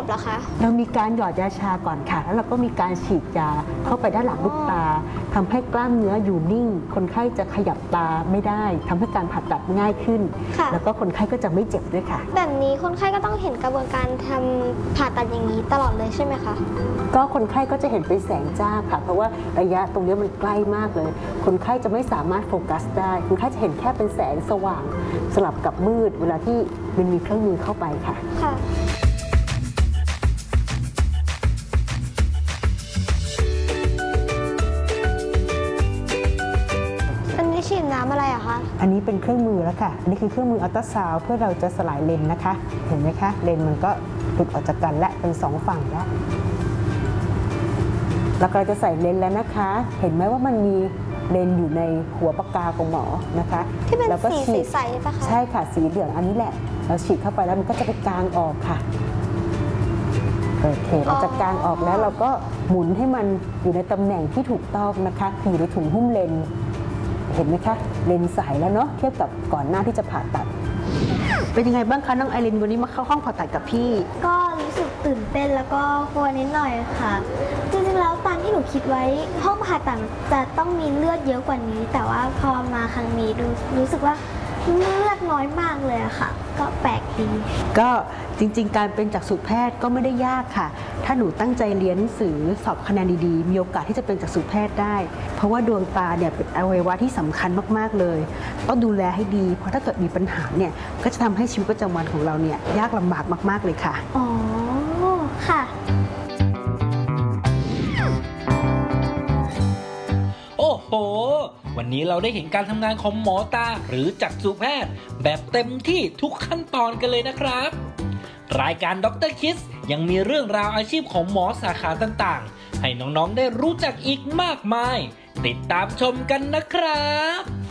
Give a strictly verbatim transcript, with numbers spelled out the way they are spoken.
บเหรอคะเรามีการหยอดยาชาก่อนค่ะแล้วเราก็มีการฉีดยาเข้าไปด้านหลังลูกตาทำให้กล้ามเนื้ออยู่นิ่งคนไข้จะขยับตาไม่ได้ทำให้การผ่าตัดง่ายขึ้นแล้วก็คนไข้ก็จะไม่เจ็บด้วยค่ะแบบนี้คนไข้ก็ต้องเห็นกระบวนการทำผ่าตัดอย่างนี้ตลอดเลยใช่ไหมคะก็คนไข้ก็จะเห็นเป็นแสงจ้าค่ะเพราะว่าระยะตรงนี้มันใกล้มากเลยคนไข้จะไม่สามารถโฟกัสได้คนไข้จะเห็นแค่เป็นแสงสว่างสลับกับมืดเวลาที่มันมีเครื่องมือเข้าไปค่ะค่ะฉีดน้ำอะไรอะคะอันนี้เป็นเครื่องมือแล้วค่ะอันนี้คือเครื่องมืออัลตราซาวด์เพื่อเราจะสลายเลนนะคะเห็นไหมคะเลนมันก็หลุดออกจากกันและเป็นสองฝั่งแล้วเราก็จะใส่เลนแล้วนะคะเห็นไหมว่ามันมีเลนอยู่ในหัวปากกาของหมอนะคะที่เป็นสีใสๆป่ะคะใช่ค่ะสีเหลืองอันนี้แหละเราฉีดเข้าไปแล้วมันก็จะไปกางออกค่ะโอเคเราจะกางออกแล้วเราก็หมุนให้มันอยู่ในตำแหน่งที่ถูกต้องนะคะอยู่ในถุงหุ้มเลนเห็นไหมคะเลนใสแล้วเนาะเทียบกับก่อนหน้าที่จะผ่าตัดเป็นยังไงบ้างคะน้องไอรินวันนี้มาเข้าห้องผ่าตัดกับพี่ก็รู้สึกตื่นเต้นแล้วก็กลัวนิดหน่อยค่ะจริงๆแล้วตามที่หนูคิดไว้ห้องผ่าตัดจะต้องมีเลือดเยอะกว่านี้แต่ว่าพอมาครั้งนี้ดูรู้สึกว่าเลือดน้อยมากเลยค่ะก็แปลกดีก็จริงๆการเป็นจักษุแพทย์ก็ไม่ได้ยากค่ะถ้าหนูตั้งใจเรียนหนังสือสอบคะแนนดีๆมีโอกาสที่จะเป็นจักษุแพทย์ได้เพราะว่าดวงตาเนี่ยเป็นอวัยวะที่สำคัญมากๆเลยต้องดูแลให้ดีเพราะถ้าเกิดมีปัญหาเนี่ยก็จะทำให้ชีวิตประจำวันของเราเนี่ยยากลำบากมากๆเลยค่ะอ๋อค่ะโอ้โหวันนี้เราได้เห็นการทำงานของหมอตาหรือจักษุแพทย์แบบเต็มที่ทุกขั้นตอนกันเลยนะครับรายการด็อกเตอร์คิดยังมีเรื่องราวอาชีพของหมอสาขาต่างๆให้น้องๆได้รู้จักอีกมากมายติดตามชมกันนะครับ